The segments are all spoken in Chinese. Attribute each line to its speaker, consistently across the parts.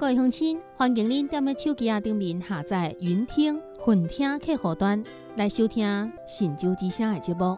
Speaker 1: 各位乡亲，欢迎您踮咧手机顶面下载云听、混听客户端来收听神州之声的节目。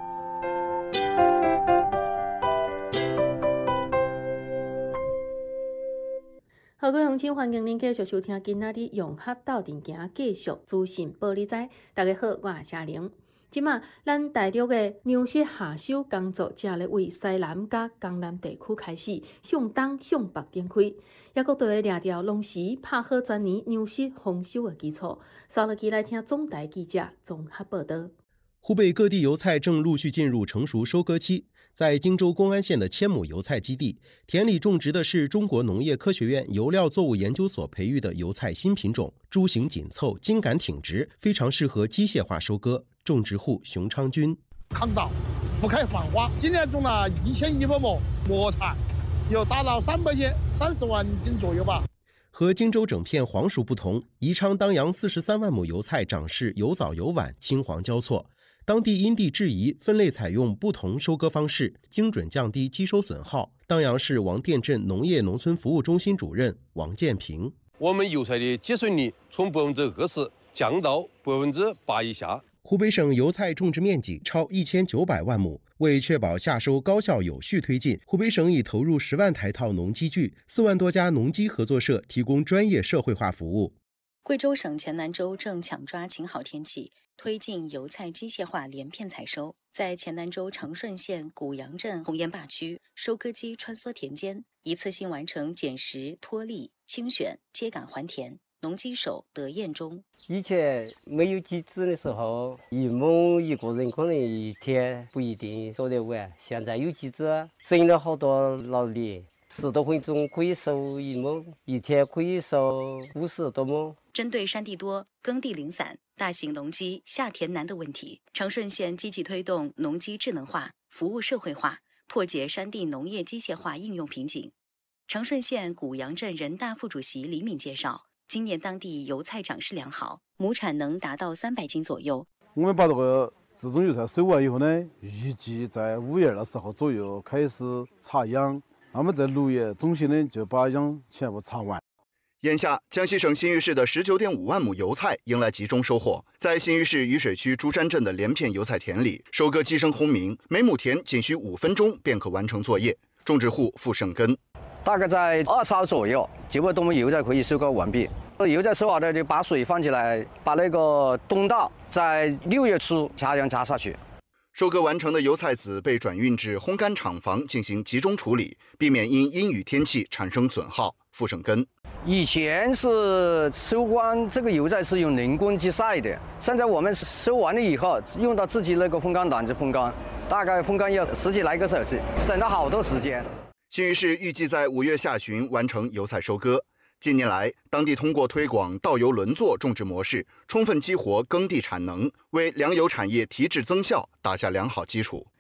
Speaker 1: 好，各位乡亲，欢迎您继续收听今仔日融合斗阵行继续资讯报你知。大家好，我是嘉玲。即马，咱大陆的粮食下收工作正咧为西南甲江南地区开始向东向北展开，也各地掠条农时拍好全年粮食丰收的基础。刷落去来听总台记者综合报道。
Speaker 2: 湖北各地油菜正陆续进入成熟收割期。在荆州公安县的千亩油菜基地，田里种植的是中国农业科学院油料作物研究所培育的油菜新品种，株型紧凑，茎秆挺直，非常适合机械化收割。种植户熊昌军：
Speaker 3: 抗稻，不开放花。今年种了1100亩磨菜，有达到300斤，30万斤左右吧。
Speaker 2: 和荆州整片黄熟不同，宜昌当阳43万亩油菜长势有早有晚，青黄交错。当地因地制宜，分类采用不同收割方式，精准降低机收损耗。当阳市王店镇农业农村服务中心主任王建平：
Speaker 4: 我们油菜的结穗率从20%降到8%以下。
Speaker 2: 湖北省油菜种植面积超1900万亩，为确保夏收高效有序推进，湖北省已投入10万台套农机具，4万多家农机合作社提供专业社会化服务。
Speaker 5: 贵州省黔南州正抢抓晴好天气，推进油菜机械化连片采收。在黔南州长顺县古阳镇红岩坝区，收割机穿梭田间，一次性完成捡拾、脱粒、清选、秸秆还田。农机手得燕中。
Speaker 6: 以前没有机子的时候，一亩一个人可能一天不一定收得完。现在有机子，省了好多劳力，10多分钟可以收1亩，一天可以收50多亩。
Speaker 5: 针对山地多、耕地零散、大型农机下田难的问题，长顺县积极推动农机智能化、服务社会化，破解山地农业机械化应用瓶颈。长顺县古阳镇人大副主席李敏介绍，今年当地油菜长势良好，亩产能达到300斤左右。
Speaker 7: 我们把这个自种油菜收完以后呢，预计在5月的时候左右开始插秧，那么在6月中旬呢就把秧全部插完。
Speaker 8: 眼下，江西省新余市的19.5万亩油菜迎来集中收获。在新余市雨水区珠山镇的连片油菜田里，收割机声轰鸣，每亩田仅需5分钟便可完成作业。种植户付胜根：
Speaker 9: 大概在20号左右，基本我们油菜可以收割完毕。油菜收好的就把水放起来，把那个冬稻在6月初下秧加下去。
Speaker 8: 收割完成的油菜籽被转运至烘干厂房进行集中处理，避免因阴雨天气产生损耗。付胜根：
Speaker 9: 以前是收完这个油菜是用人工去晒的，现在我们收完了以后，用到自己那个风干档去风干，大概风干要10几来个小时，省了好多时间。
Speaker 8: 新余市预计在5月下旬完成油菜收割。近年来，当地通过推广稻油轮作种植模式，充分激活耕地产能，为粮油产业提质增效打下良好基础。